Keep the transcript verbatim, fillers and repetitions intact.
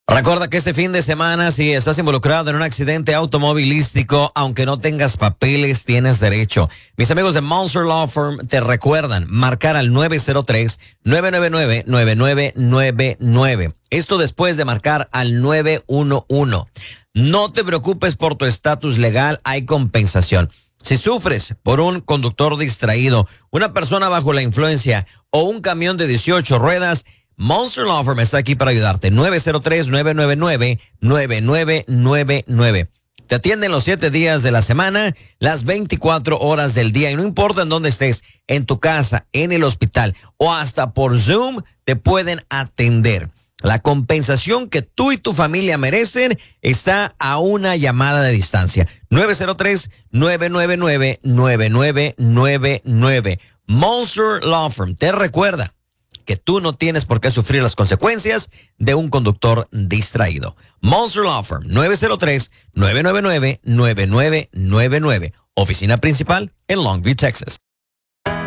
Recuerda que este fin de semana, si estás involucrado en un accidente automovilístico, aunque no tengas papeles, tienes derecho. Mis amigos de Monster Law Firm te recuerdan marcar al nueve cero tres, nueve nueve nueve, nueve nueve nueve nueve. Esto después de marcar al nueve uno uno. No te preocupes por tu estatus legal, hay compensación. Si sufres por un conductor distraído, una persona bajo la influencia o un camión de dieciocho ruedas, Monster Law Firm está aquí para ayudarte. nueve cero tres, nueve nueve nueve, nueve nueve nueve nueve. Te atienden los siete días de la semana, las veinticuatro horas del día. Y no importa en dónde estés, en tu casa, en el hospital o hasta por Zoom, te pueden atender. La compensación que tú y tu familia merecen está a una llamada de distancia. nueve cero tres, nueve nueve nueve, nueve nueve nueve nueve. Monster Law Firm te recuerda que tú no tienes por qué sufrir las consecuencias de un conductor distraído. Monster Law Firm, nueve cero tres, nueve nueve nueve, nueve nueve nueve nueve. Oficina principal en Longview, Texas.